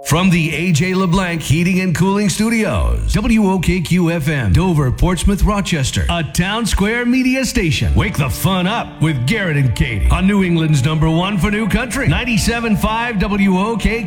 From the A.J. LeBlanc Heating and Cooling Studios, WOKQ-FM, Dover, Portsmouth, Rochester, a Town Square media station. Wake the fun up with Garrett and Katie on New England's #1 for new country, 97.5 WOKQ.